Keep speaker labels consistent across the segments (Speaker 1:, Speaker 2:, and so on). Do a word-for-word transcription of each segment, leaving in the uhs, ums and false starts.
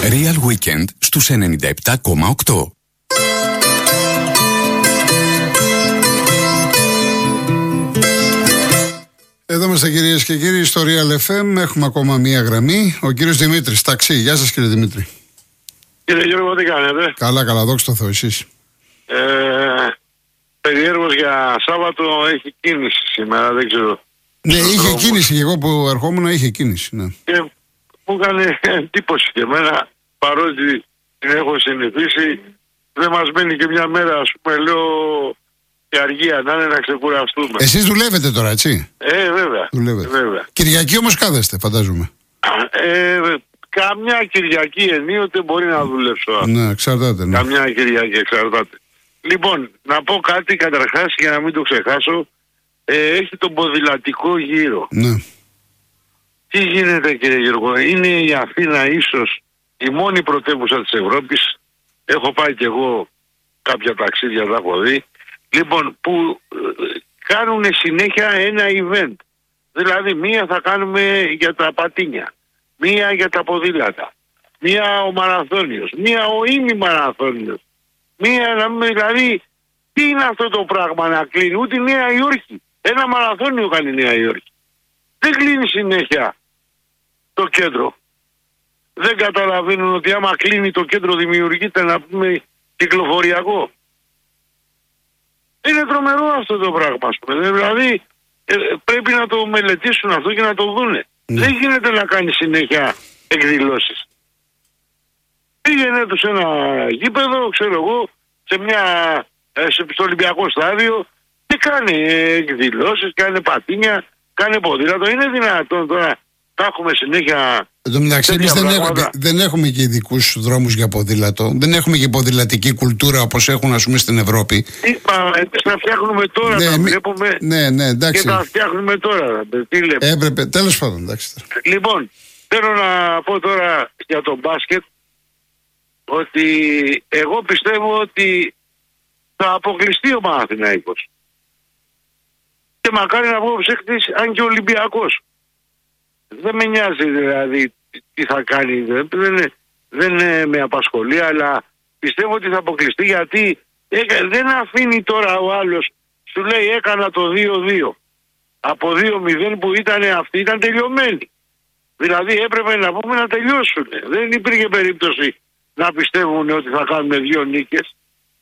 Speaker 1: Real Weekend στους ενενήντα επτά κόμμα οκτώ.
Speaker 2: Εδώ είμαστε κυρίες και κύριοι στο Real εφ εμ. Έχουμε ακόμα μία γραμμή. Ο κύριος Δημήτρης, ταξί. Γεια σας κύριε Δημήτρη.
Speaker 3: Κύριε Γιώργο, τι κάνετε?
Speaker 2: Καλά, καλά, δόξα τω Θεώ, εσείς?
Speaker 3: Ε, περιέργως για Σάββατο έχει κίνηση σήμερα, δεν ξέρω.
Speaker 2: Ναι, είχε
Speaker 3: δρόμο.
Speaker 2: κίνηση και εγώ που ερχόμουν είχε κίνηση, ναι.
Speaker 3: Και μου έκανε εντύπωση και εμένα, παρότι την έχω συνηθίσει, δεν μας μένει και μια μέρα, ας πούμε, λέω, και αργία να είναι να ξεκουραστούμε.
Speaker 2: Εσείς δουλεύετε τώρα, έτσι?
Speaker 3: Ε, βέβαια.
Speaker 2: Δουλεύετε.
Speaker 3: βέβαια.
Speaker 2: Κυριακή όμως κάθεστε, φαντάζομαι.
Speaker 3: Ε, καμιά Κυριακή ενίοτε μπορεί να δουλέψω.
Speaker 2: Ναι, εξαρτάται. Ναι.
Speaker 3: Καμιά Κυριακή εξαρτάται. Λοιπόν, να πω κάτι καταρχάς για να μην το ξεχάσω. Ε, έχει τον ποδηλατικό γύρο.
Speaker 2: Ναι.
Speaker 3: Τι γίνεται κύριε Γιώργο? Είναι η Αθήνα ίσως η μόνη πρωτεύουσα της Ευρώπης. Έχω πάει κι εγώ κάποια ταξίδια, τα έχω δει. Λοιπόν, που ε, κάνουν συνέχεια ένα event. Δηλαδή μία θα κάνουμε για τα πατίνια, μία για τα ποδήλατα, μία ο μαραθώνιος, μία ο ημιμαραθώνιος, μία να μην, δηλαδή τι είναι αυτό το πράγμα να κλείνει? Ούτε η Νέα Υόρκη. Ένα μαραθώνιο κάνει η Νέα Υόρκη. Δεν κλείνει συνέχεια το κέντρο. Δεν καταλαβαίνουν ότι άμα κλείνει το κέντρο δημιουργείται, να πούμε, κυκλοφοριακό. Είναι τρομερό αυτό το πράγμα, ας πούμε. Δηλαδή ε, πρέπει να το μελετήσουν αυτό και να το δούνε. Ναι. Δεν γίνεται να κάνει συνέχεια εκδηλώσεις. Πήγαινε του σε ένα γήπεδο, ξέρω εγώ, σε μια, ε, σε, στο Ολυμπιακό στάδιο και κάνει εκδηλώσεις, κάνει πατίνια, κάνει ποδήλατο. Είναι δυνατόν τώρα να έχουμε συνέχεια?
Speaker 2: Εν τω μεταξύ, εμείς δεν, έχουμε, δεν έχουμε και ειδικούς δρόμους για ποδήλατο. Δεν έχουμε και ποδηλατική κουλτούρα όπως έχουν, ας πούμε, στην Ευρώπη.
Speaker 3: Είπα, εμείς τα φτιάχνουμε τώρα,
Speaker 2: ναι,
Speaker 3: τα
Speaker 2: μη...
Speaker 3: βλέπουμε
Speaker 2: ναι, ναι, εντάξει.
Speaker 3: και τα φτιάχνουμε τώρα. Τι λέμε?
Speaker 2: Έπρεπε, τέλος πάντων, εντάξει.
Speaker 3: Λοιπόν, θέλω να πω τώρα για το μπάσκετ ότι εγώ πιστεύω ότι θα αποκλειστεί ο Παναθηναϊκός. Και μακάρι να βγω ψέχτης αν και ο Ολυμπιακός. Δεν με νοιάζει δηλαδή τι θα κάνει, δεν, δεν με απασχολεί, αλλά πιστεύω ότι θα αποκλειστεί, γιατί δεν αφήνει τώρα ο άλλος, σου λέει έκανα το δύο δύο. Από δύο μηδέν που ήταν αυτοί ήταν τελειωμένοι. Δηλαδή έπρεπε να πούμε να τελειώσουν. Δεν υπήρχε περίπτωση να πιστεύουν ότι θα κάνουμε δύο νίκες.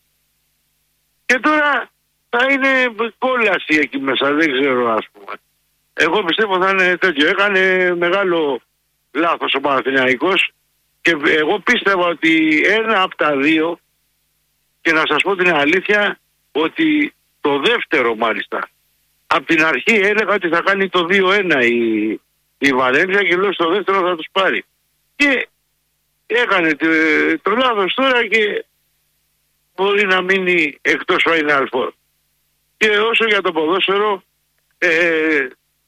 Speaker 3: Και τώρα θα είναι κόλαση εκεί μέσα, δεν ξέρω, ας πούμε. Εγώ πιστεύω θα είναι τέτοιο. Έκανε μεγάλο λάθος ο Παναθηναϊκός και εγώ πίστευα ότι ένα από τα δύο, και να σας πω την αλήθεια, ότι το δεύτερο μάλιστα, από την αρχή έλεγα ότι θα κάνει το δύο ένα η, η Βαλένθια και λέω στο δεύτερο θα τους πάρει. Και έκανε το, το λάθος τώρα και μπορεί να μείνει εκτός Final Four. Και όσο για το ποδόσφαιρο, ε,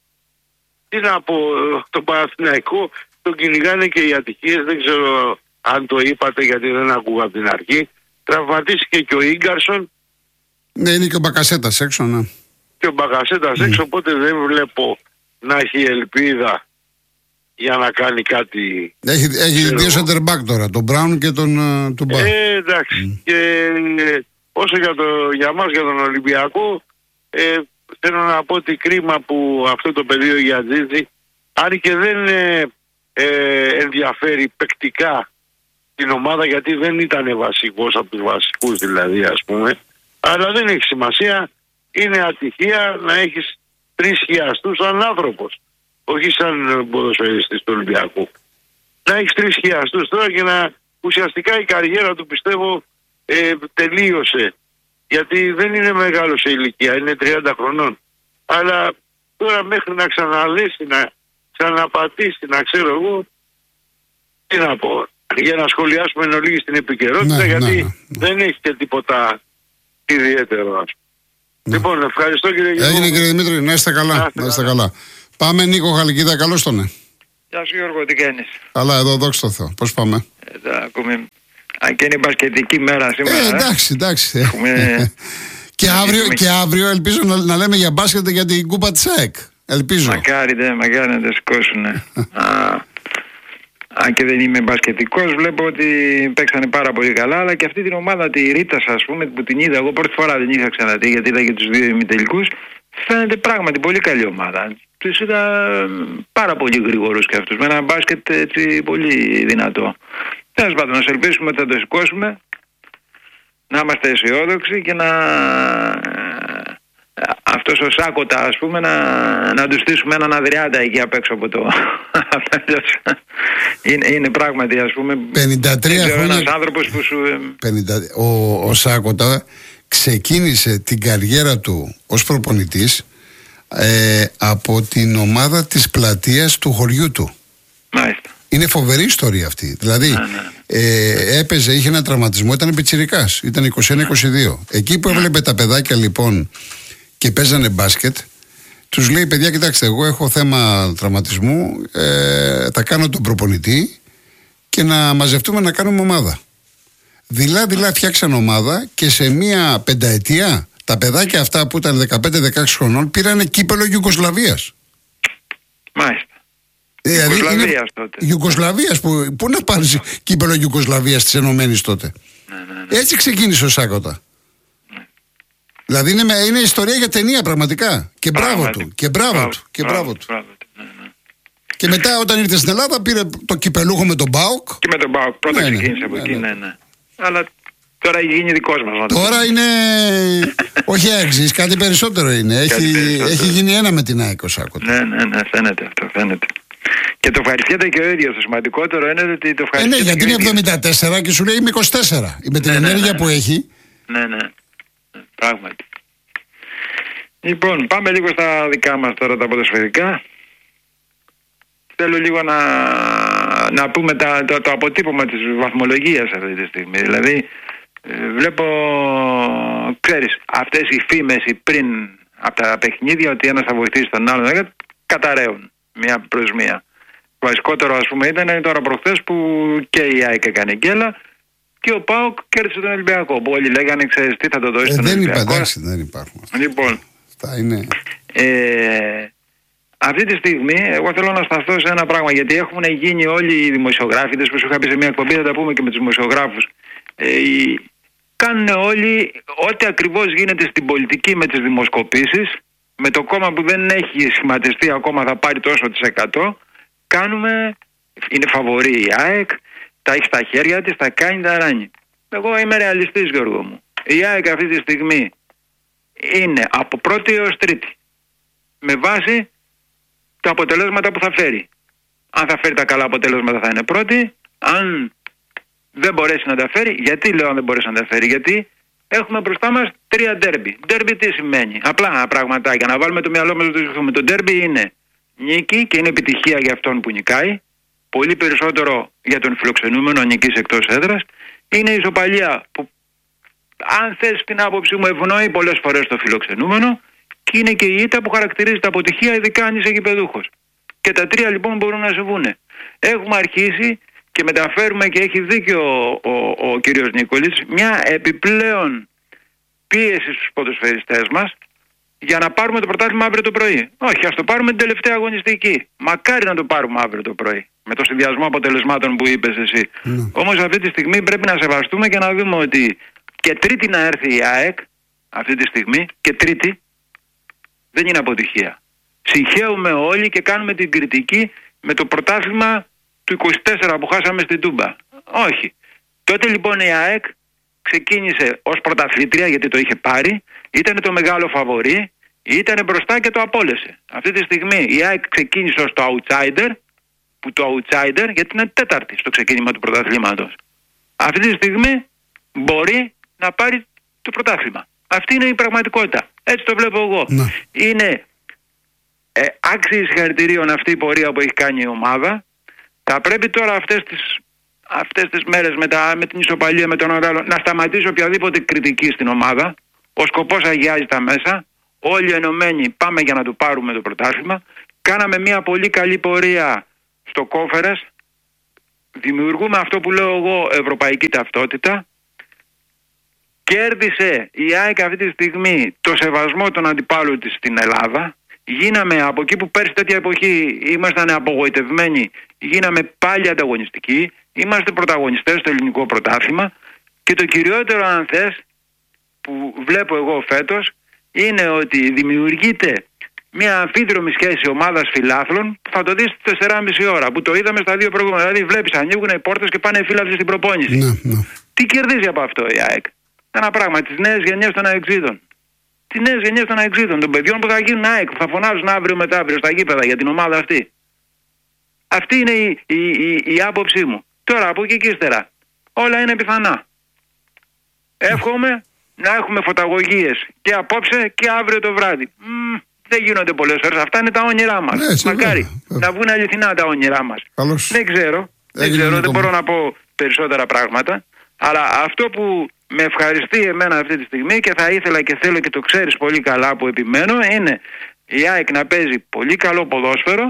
Speaker 3: τι να πω, το Παναθηναϊκό τον κυνηγάνε και οι ατυχίες, δεν ξέρω αν το είπατε γιατί δεν ακούγα από την αρχή. Τραυματίστηκε και ο Ίγκαρσον.
Speaker 2: Ναι, είναι και ο Μπακασέτας έξω, ναι.
Speaker 3: Και ο Μπακασέτας mm. έξω, οπότε δεν βλέπω να έχει ελπίδα για να κάνει κάτι.
Speaker 2: Έχει, έχει δύο center back τώρα, τον Μπράουν και τον uh, Τουμπά.
Speaker 3: Ε, εντάξει. Mm. Και ε, όσο για, το, για μας, για τον Ολυμπιακό, ε, θέλω να πω ότι κρίμα που αυτό το πεδίο για Τζίτζι, αν και δεν ε, ε, ενδιαφέρει παικτικά την ομάδα, γιατί δεν ήταν βασικός από τους βασικούς δηλαδή, ας πούμε, αλλά δεν έχει σημασία. Είναι ατυχία να έχεις τρεις χιαστούς σαν άνθρωπος, όχι σαν ποδοσφαιριστής του Ολυμπιακού. Να έχεις τρεις χιαστούς τώρα και να ουσιαστικά η καριέρα του, πιστεύω, ε, τελείωσε. Γιατί δεν είναι μεγάλο σε ηλικία, είναι τριάντα χρονών. Αλλά τώρα μέχρι να ξαναλέσει, να ξαναπατήσει, να ξέρω εγώ, τι να πω, για να σχολιάσουμε εν ολίγη στην επικαιρότητα, ναι, γιατί ναι, ναι, ναι. δεν έχει και τίποτα ιδιαίτερο. Ναι. Λοιπόν, ευχαριστώ κύριε Γιώργο.
Speaker 2: Έγινε κύριε Δημήτρη, να είστε καλά. Να είστε, να είστε καλά. καλά. Πάμε Νίκο Χαλκίδα, καλώς τον.
Speaker 4: Γεια σου Γιώργο, τι κάνεις?
Speaker 2: Καλά, εδώ δόξα τω Θεώ. Πώς πάμε?
Speaker 4: Εδώ ακούμε. Αν και είναι μπασκετική μέρα σήμερα.
Speaker 2: Ε, εντάξει, εντάξει.
Speaker 4: Έχουμε...
Speaker 2: και, αύριο, και αύριο ελπίζω να, να λέμε για μπάσκετ για την κούπα της ΑΕΚ. Ελπίζω.
Speaker 4: Μακάρι, δε, μακάρι να τα σηκώσουν. Αν και δεν είμαι μπασκετικός, βλέπω ότι παίξανε πάρα πολύ καλά, αλλά και αυτή την ομάδα τη Ρίτας, ας πούμε, που την είδα εγώ πρώτη φορά, δεν είχα ξαναδεί, γιατί είδα και τους δύο ημιτελικούς, φαίνεται πράγματι πολύ καλή ομάδα. Τους είδα πάρα πολύ γρήγορους και αυτούς, με ένα μπάσκετ έτσι πολύ δυνατό. Τέλος πάντων, να σε ελπίσουμε ότι θα το σηκώσουμε, να είμαστε αισιόδοξοι και να... αυτός ο Σάκοτα, ας πούμε, να, να του στήσουμε έναν Αδριάντα εκεί απ' έξω από το... είναι, είναι πράγματι, ας πούμε,
Speaker 2: πενήντα τρία χρόνια...
Speaker 4: ένας άνθρωπος που σου...
Speaker 2: πενήντα... Ο, ο Σάκοτα ξεκίνησε την καριέρα του ως προπονητής ε, από την ομάδα της πλατείας του χωριού του.
Speaker 4: Μάλιστα.
Speaker 2: Είναι φοβερή ιστορία αυτή. Δηλαδή, ναι, ναι. Ε, έπαιζε, είχε ένα τραυματισμό, ήταν πιτσιρικάς, ήταν είκοσι ένα είκοσι δύο. Εκεί που έβλεπε τα παιδάκια λοιπόν και παίζανε μπάσκετ, τους λέει: παιδιά, κοιτάξτε, εγώ έχω θέμα τραυματισμού, ε, θα κάνω τον προπονητή και να μαζευτούμε να κάνουμε ομάδα. Δειλά-δειλά φτιάξαν ομάδα και σε μία πενταετία τα παιδάκια αυτά που ήταν δεκαπέντε δεκαέξι χρονών πήρανε κύπελο Ιουγκοσλαβίας.
Speaker 4: Μάλιστα.
Speaker 2: Δηλαδή
Speaker 4: Ιουγκοσλαβίας τότε.
Speaker 2: Ιουγκοσλαβίας, που, πού να πάρεις κύπελο Ιουγκοσλαβίας της Ενωμένης τότε.
Speaker 4: Ναι, ναι, ναι.
Speaker 2: Έτσι ξεκίνησε ο Σάκοτα. Ναι. Δηλαδή είναι, είναι ιστορία για ταινία πραγματικά. Και μπράβο του. Και μπράβο του. Και μπράβο του. Ναι, ναι. Και μετά όταν ήρθε στην Ελλάδα πήρε το κυπελούχο με τον ΠΑΟΚ.
Speaker 4: Και με τον ΠΑΟΚ. Πρώτα ναι, ξεκίνησε ναι, από ναι, εκεί, ναι, ναι. Αλλά τώρα έχει γίνει δικός μας.
Speaker 2: Τώρα είναι. Όχι έξι, κάτι περισσότερο είναι. Έχει, περισσότερο. έχει γίνει ένα με την ΑΕΚ ο Σάκοτα.
Speaker 4: Ναι, ναι, ναι, φαίνεται αυτό, φαίνεται. Και το ευχαριστιέται και ο ίδιος. Το σημαντικότερο είναι ότι το ευχαριστιέται.
Speaker 2: Ε, ναι, γιατί είναι εβδομήντα τέσσερα και σου λέει είμαι είκοσι τέσσερα. Με την ναι, ενέργεια ναι, ναι. που έχει.
Speaker 4: Ναι, ναι, ναι. Πράγματι. Λοιπόν, πάμε λίγο στα δικά μας τώρα τα ποδοσφαιρικά. Θέλω λίγο να, να πούμε τα, το, το αποτύπωμα της βαθμολογίας αυτή τη στιγμή. Δηλαδή, ε, βλέπω, ξέρεις, αυτές οι φήμες πριν από τα παιχνίδια ότι ένας θα βοηθήσει τον άλλον, καταραίουν μία προς μία. Το βασικότερο, ας πούμε, ήταν τώρα προχθές που και η ΑΕΚ έκανε γκέλα και ο ΠΑΟΚ κέρδισε τον Ολυμπιακό. Που όλοι λέγανε, ξέρεις τι, θα το δώσει ε, στον
Speaker 2: δεν
Speaker 4: Ολυμπιακό.
Speaker 2: Είπα, εντάξει, δεν υπάρχουν.
Speaker 4: Λοιπόν,
Speaker 2: αυτά είναι...
Speaker 4: Ε, αυτή τη στιγμή εγώ θέλω να σταθώ σε ένα πράγμα, γιατί έχουν γίνει όλοι οι δημοσιογράφοι, που σου είχα πει σε μια εκπομπή, θα τα πούμε και με τους δημοσιογράφους. Ε, κάνουν όλοι ό,τι ακριβώς γίνεται στην πολιτική με τις δημοσκοπήσεις, με το κόμμα που δεν έχει σχηματιστεί ακόμα θα πάρει τόσο της εκατό. Κάνουμε, είναι φαβορή η ΑΕΚ, τα έχει στα χέρια της, τα κάνει, τα ράνει. Εγώ είμαι ρεαλιστής, Γιώργο μου. Η ΑΕΚ αυτή τη στιγμή είναι από πρώτη έως τρίτη, με βάση τα αποτελέσματα που θα φέρει. Αν θα φέρει τα καλά αποτελέσματα θα είναι πρώτη. Αν δεν μπορέσει να τα φέρει, γιατί λέω αν δεν μπορέσει να τα φέρει, γιατί έχουμε μπροστά μας τρία ντέρμπι. Ντέρμπι τι σημαίνει? Απλά πραγματάκια. Να βάλουμε το μυαλό μας να το ζητούμε. Το ντέρμπι είναι νίκη και είναι επιτυχία για αυτόν που νικάει. Πολύ περισσότερο για τον φιλοξενούμενο, αν νικήσει εκτός έδρας. Είναι η ισοπαλία που, αν θες την άποψή μου, ευνοεί πολλές φορές το φιλοξενούμενο. Και είναι και η ήττα που χαρακτηρίζει τα αποτυχία, ειδικά αν είσαι γηπεδούχος. Και τα τρία λοιπόν μπορούν να συμβούν. Έχουμε αρχίσει και μεταφέρουμε, και έχει δίκιο ο, ο, ο κύριος Νίκολης, μια επιπλέον πίεση στους ποδοσφαιριστές μας για να πάρουμε το πρωτάθλημα αύριο το πρωί. Όχι, ας το πάρουμε την τελευταία αγωνιστική. Μακάρι να το πάρουμε αύριο το πρωί, με το συνδυασμό αποτελεσμάτων που είπες εσύ. Mm. Όμως αυτή τη στιγμή πρέπει να σεβαστούμε και να δούμε ότι και τρίτη να έρθει η ΑΕΚ αυτή τη στιγμή, και τρίτη δεν είναι αποτυχία. Συγχαίουμε όλοι και κάνουμε την κριτική με το πρωτάθλημα του είκοσι τέσσερα που χάσαμε στην Τούμπα. Όχι. Τότε λοιπόν η ΑΕΚ ξεκίνησε ως πρωταθλήτρια, γιατί το είχε πάρει, ήταν το μεγάλο φαβορί, ήταν μπροστά και το απόλυσε. Αυτή τη στιγμή η ΑΕΚ ξεκίνησε ως το outsider, που το outsider γιατί είναι τέταρτη στο ξεκίνημα του πρωταθλήματος. Αυτή τη στιγμή μπορεί να πάρει το πρωτάθλημα. Αυτή είναι η πραγματικότητα. Έτσι το βλέπω εγώ. Να. Είναι ε, άξιοι συγχαρητηρίων αυτή η πορεία που έχει κάνει η ομάδα. Θα πρέπει τώρα αυτές τις, αυτές τις μέρες με, τα, με την ισοπαλία, με τον Οράλο, να σταματήσει οποιαδήποτε κριτική στην ομάδα. Ο σκοπός αγιάζει τα μέσα. Όλοι ενωμένοι πάμε για να το πάρουμε το πρωτάθλημα. Κάναμε μια πολύ καλή πορεία στο Κόφερες. Δημιουργούμε αυτό που λέω εγώ, ευρωπαϊκή ταυτότητα. Κέρδισε η ΑΕΚ αυτή τη στιγμή το σεβασμό των αντιπάλων της στην Ελλάδα. Γίναμε από εκεί που πέρσι τέτοια εποχή ήμασταν απογοητευμένοι. γίναμε πάλι ανταγωνιστικοί, είμαστε πρωταγωνιστές στο ελληνικό πρωτάθλημα και το κυριότερο, αν θες, που βλέπω εγώ φέτος, είναι ότι δημιουργείται μια αμφίδρομη σχέση ομάδας φιλάθλων που θα το δεις στις τεσσεράμισι ώρα, που το είδαμε στα δύο προηγούμενα. Δηλαδή βλέπεις, ανοίγουν οι πόρτες και πάνε οι φίλαθλοι στην προπόνηση.
Speaker 2: Ναι, ναι.
Speaker 4: Τι κερδίζει από αυτό η ΑΕΚ? Ένα πράγμα, τις νέες γενιές των αεξίδων. Τις νέες γενιές των αεξίδων, των παιδιών που θα γίνουν ΑΕΚ, που θα φωνάζουν αύριο μεθαύριο στα γήπεδα για την ομάδα αυτή. Αυτή είναι η, η, η, η άποψή μου. Τώρα από εκεί και ύστερα όλα είναι πιθανά. Εύχομαι να έχουμε φωταγωγίες και απόψε και αύριο το βράδυ. Μ, δεν γίνονται πολλές φορές. Αυτά είναι τα όνειρά μας.
Speaker 2: Έτσι,
Speaker 4: Μακάρι
Speaker 2: βέβαια.
Speaker 4: να βγουν αληθινά τα όνειρά μας.
Speaker 2: Καλώς.
Speaker 4: Δεν ξέρω. Δεν, ξέρω, δεν μπορώ να πω περισσότερα πράγματα. Αλλά αυτό που με ευχαριστεί εμένα αυτή τη στιγμή και θα ήθελα και θέλω και το ξέρεις πολύ καλά που επιμένω, είναι η ΑΕΚ να παίζει πολύ καλό ποδόσφαιρο,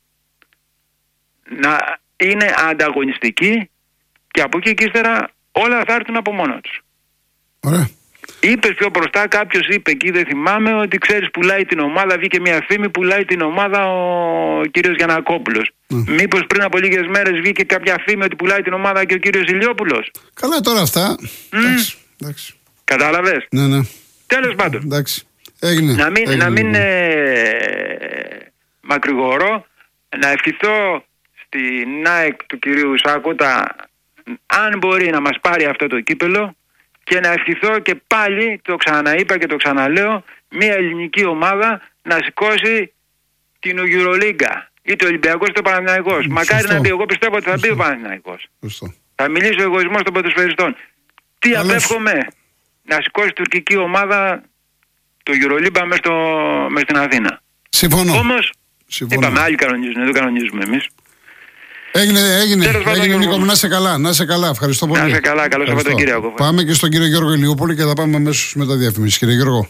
Speaker 4: να είναι ανταγωνιστική και από εκεί και ύστερα όλα θα έρθουν από μόνα τους.
Speaker 2: Ωραία.
Speaker 4: Είπες πιο μπροστά, κάποιος είπε εκεί, δεν θυμάμαι, ότι ξέρεις πουλάει την ομάδα, βγήκε μια φήμη, πουλάει την ομάδα ο κύριος Γιαννακόπουλος. Mm. Μήπως πριν από λίγες μέρες βγήκε κάποια φήμη ότι πουλάει την ομάδα και ο κύριος Ηλιόπουλος?
Speaker 2: Καλά τώρα αυτά. Mm. Εντάξει, εντάξει.
Speaker 4: Κατάλαβες?
Speaker 2: Ναι, ναι.
Speaker 4: Τέλος πάντων.
Speaker 2: Εντάξει. Έγινε.
Speaker 4: Να μην,
Speaker 2: Έγινε,
Speaker 4: να μην
Speaker 2: λοιπόν.
Speaker 4: ε, μακρηγορώ, να ευχηθώ στην ΑΕΚ του κυρίου Σάκοτα, αν μπορεί να μας πάρει αυτό το κύπελο, και να ευχηθώ και πάλι, το ξαναείπα και το ξαναλέω, μια ελληνική ομάδα να σηκώσει την Euroliga, είτε ο Ολυμπιακός είτε ο Παναθηναϊκός. Μακάρι να μπει, εγώ πιστεύω ότι θα μπει ο Παναθηναϊκός. Θα μιλήσει ο εγωισμός των ποδοσφαιριστών. Τι
Speaker 2: Καλώς.
Speaker 4: απέφχομαι? Να σηκώσει η τουρκική ομάδα το Euroliga μες, στο, μες στην Αθήνα.
Speaker 2: Συμφωνώ.
Speaker 4: Όμως,
Speaker 2: Συμφωνώ.
Speaker 4: είπαμε, άλλοι κανονίζουν, δεν κανονίζουμε εμείς.
Speaker 2: Έγινε, έγινε,
Speaker 4: Τέλος πάντων,
Speaker 2: έγινε
Speaker 4: Γιώργο.
Speaker 2: Νίκο μου, να σε καλά, να σε καλά, ευχαριστώ πολύ.
Speaker 4: Να είσαι καλά, καλό
Speaker 2: Ευχαριστώ.
Speaker 4: Σαββατοκύριακο.
Speaker 2: Πάμε και στον κύριο Γιώργο Ηλιούπολη και θα πάμε αμέσως με τα διαφημίσεις. Κύριε Γιώργο.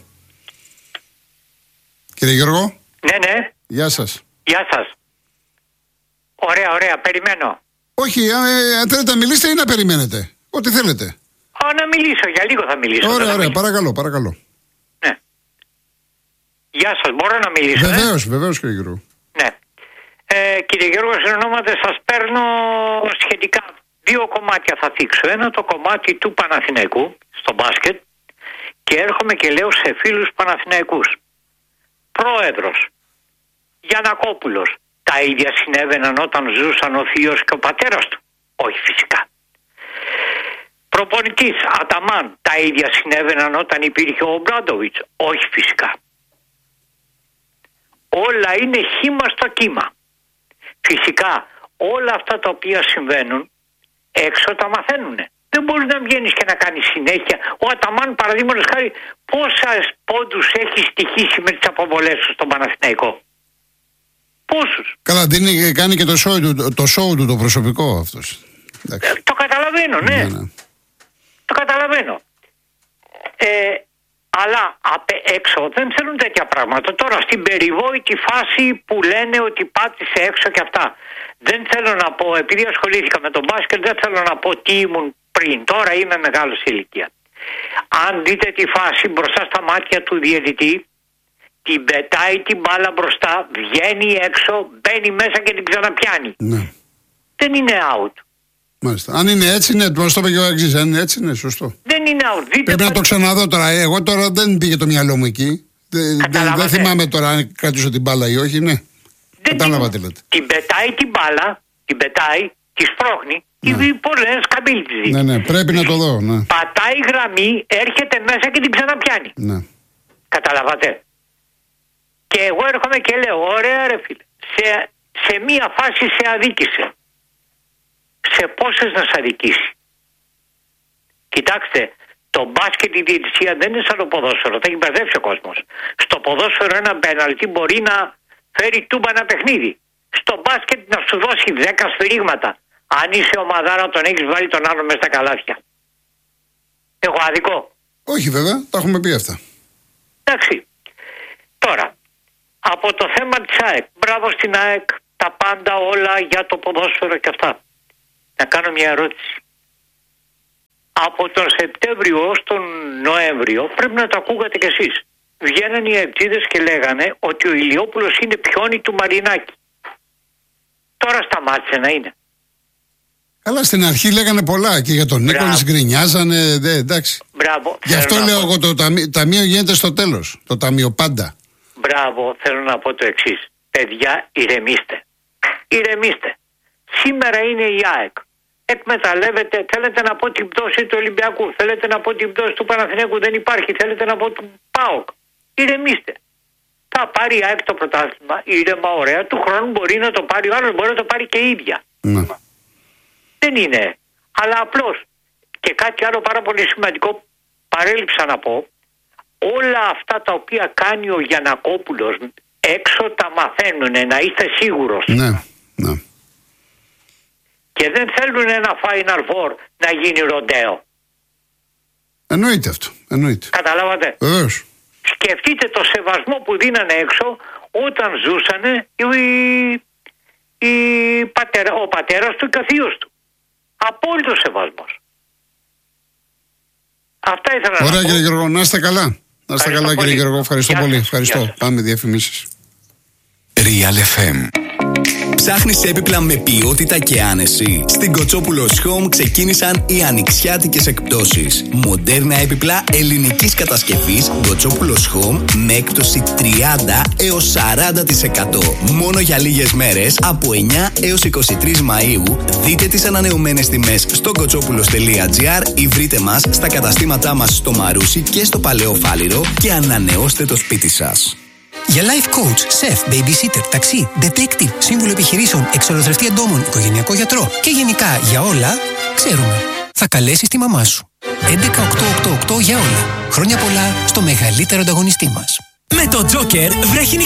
Speaker 2: Κύριε Γιώργο.
Speaker 5: Ναι, ναι.
Speaker 2: Γεια σας.
Speaker 5: Γεια σας. Ωραία, ωραία. Περιμένω.
Speaker 2: Όχι, ε, αν θέλετε να μιλήσετε ή να περιμένετε. Ό,τι θέλετε.
Speaker 5: Α, να μιλήσω. Για λίγο θα μιλήσω.
Speaker 2: Ωραία,
Speaker 5: θα
Speaker 2: ωραία,
Speaker 5: μιλήσω.
Speaker 2: παρακαλώ, παρακαλώ.
Speaker 5: Ναι. Γεια σας. Μπορώ να μιλήσω?
Speaker 2: Βεβαίως, βεβαίως κύριε Γιώργο.
Speaker 5: Ναι. Ε, κύριε Γιώργο, σε ονόματα σας παίρνω σχετικά δύο κομμάτια θα θίξω. Ένα το κομμάτι του Παναθηναϊκού στο μπάσκετ και έρχομαι και λέω σε φίλους Παναθηναϊκούς. Πρόεδρος Γιαννακόπουλος, τα ίδια συνέβαιναν όταν ζούσαν ο θείος και ο πατέρας του? Όχι φυσικά. Προπονητής Αταμάν, τα ίδια συνέβαιναν όταν υπήρχε ο Ομπράντοβιτς? Όχι φυσικά. Όλα είναι χύμα στο κύμα. Φυσικά όλα αυτά τα οποία συμβαίνουν έξω τα μαθαίνουν. Δεν μπορεί να βγαίνεις και να κάνεις συνέχεια. Ο Αταμάν, παραδείγματος χάρη, πόσες πόντους έχει στοιχήσει με τις αποβολές του στον Παναθηναϊκό? Πόσους?
Speaker 2: Καλά, δίνει, κάνει και το show του το, show του, το προσωπικό αυτός.
Speaker 5: Ε, το καταλαβαίνω, ναι.
Speaker 2: Ναι, ναι.
Speaker 5: Το καταλαβαίνω. Ε, αλλά απ' έξω δεν θέλουν τέτοια πράγματα. Τώρα στην περιβόητη φάση που λένε ότι πάτησε έξω και αυτά. Δεν θέλω να πω, επειδή ασχολήθηκα με τον μπάσκετ, δεν θέλω να πω τι ήμουν πριν. Τώρα είμαι μεγάλος σε ηλικία. Αν δείτε τη φάση μπροστά στα μάτια του διαιτητή, την πετάει την μπάλα μπροστά, βγαίνει έξω, μπαίνει μέσα και την ξαναπιάνει.
Speaker 2: Ναι.
Speaker 5: Δεν είναι out.
Speaker 2: Μάλιστα. Αν είναι έτσι, ναι, μας το είπε και ο Αγγής. Αν είναι έτσι, ναι, σωστό.
Speaker 5: Δεν είναι out. Δείτε
Speaker 2: Πρέπει να το ξαναδώ τώρα. Εγώ τώρα δεν πήγε το μυαλό μου εκεί. Δεν, δεν, δεν θυμάμαι τώρα αν κρατούσα την μπάλα ή όχι, ναι.
Speaker 5: Δεν
Speaker 2: Κατάλαβα
Speaker 5: την,
Speaker 2: τι λέτε.
Speaker 5: την πετάει την μπάλα, την πετάει, τη σπρώχνει,
Speaker 2: Ναι.
Speaker 5: τη πολλές καμπύλη της.
Speaker 2: Ναι, ναι, πρέπει να το δω. Ναι.
Speaker 5: Πατάει γραμμή, έρχεται μέσα και την ξαναπιάνει.
Speaker 2: Ναι.
Speaker 5: Καταλαβατε. Και εγώ έρχομαι και λέω, ωραία ρε φίλε, σε, σε μία φάση σε αδίκησε. Σε πόσες να σε αδικήσει? Κοιτάξτε, το μπάσκετ, η διαιτησία δεν είναι σαν το ποδόσφαιρο, θα έχει μπερδέψει ο κόσμος. Στο ποδόσφαιρο ένα πέναλτι μπορεί να φέρει τούμπα ένα παιχνίδι. Στο μπάσκετ να σου δώσει δέκα σφυρίγματα. Αν είσαι ομαδάρα, τον έχεις βάλει τον άλλον μέσα στα καλάθια. Έχω αδικό?
Speaker 2: Όχι βέβαια, τα έχουμε πει αυτά.
Speaker 5: Εντάξει. Τώρα, από το θέμα της ΑΕΚ, μπράβο στην ΑΕΚ, τα πάντα όλα για το ποδόσφαιρο και αυτά. Να κάνω μια ερώτηση. Από τον Σεπτέμβριο ως τον Νοέμβριο, πρέπει να το ακούγατε κι εσείς, βγαίνανε οι αεξίδες και λέγανε ότι ο Ηλιόπουλος είναι πιόνι του Μαρινάκη. Τώρα σταμάτησε να είναι.
Speaker 2: Καλά, στην αρχή λέγανε πολλά και για τον Νίκολης γκρινιάζανε. Δε, εντάξει.
Speaker 5: Μπράβο.
Speaker 2: Γι' αυτό λέω εγώ το ταμείο, ταμείο γίνεται στο τέλος. Το ταμείο πάντα.
Speaker 5: Μπράβο, θέλω να πω το εξής. Παιδιά, ηρεμήστε. Ηρεμήστε. Σήμερα είναι η ΑΕΚ. Εκμεταλλεύεται, θέλετε να πω την πτώση του Ολυμπιακού, θέλετε να πω την πτώση του Παναθηναίκου, δεν υπάρχει, θέλετε να πω του ΠΑΟΚ. Ηρεμήστε. Θα πάρει η ΑΕΚ το πρωτάθλημα, ήρεμα, ωραία, του χρόνου μπορεί να το πάρει ο άλλος, μπορεί να το πάρει και η ίδια.
Speaker 2: Ναι.
Speaker 5: Δεν είναι. Αλλά απλώς, και κάτι άλλο πάρα πολύ σημαντικό, παρέλειψα να πω, όλα αυτά τα οποία κάνει ο Γιαννακόπουλος έξω τα μαθαίνουν, να είστε σίγουρος.
Speaker 2: Ναι, ναι.
Speaker 5: Και δεν θέλουν ένα Final Four να γίνει ροντέο.
Speaker 2: Εννοείται αυτό. Εννοείται.
Speaker 5: Καταλάβατε.
Speaker 2: Βεβαίως.
Speaker 5: Σκεφτείτε το σεβασμό που δίνανε έξω όταν ζούσανε οι, οι πατέρα, ο πατέρας του και ο θείος του. Απόλυτο σεβασμός. Αυτά ήθελα να πω.
Speaker 2: Ωραία, κύριε Γιώργο, να είστε καλά. Να είστε καλά, κύριε Γιώργο. Ευχαριστώ πολύ. Ευχαριστώ. Πάμε διαφημίσεις.
Speaker 1: Real εφ εμ.
Speaker 6: Ψάχνεις έπιπλα με ποιότητα και άνεση? Στην Κοτσόπουλος Home ξεκίνησαν οι ανοιξιάτικες εκπτώσεις. Μοντέρνα έπιπλα ελληνικής κατασκευής Κοτσόπουλος Home με έκπτωση τριάντα έως σαράντα τοις εκατό. Μόνο για λίγες μέρες από εννιά έως είκοσι τρεις Μαΐου. Δείτε τις ανανεωμένες τιμές στο κοτσόπουλος τελεία τζι άρ ή βρείτε μας στα καταστήματά μας στο Μαρούσι και στο Παλαιό Φάληρο και ανανεώστε το σπίτι σας.
Speaker 7: Για life coach, chef, babysitter, ταξί, detective, σύμβουλο επιχειρήσεων, εξολοθρευτή εντόμων, οικογενειακό γιατρό και γενικά για όλα, ξέρουμε. Θα καλέσεις τη μαμά σου. έντεκα οκτώ οκτώ οκτώ για όλα. Χρόνια πολλά στο μεγαλύτερο ανταγωνιστή μας.
Speaker 8: Με το Joker βρέχει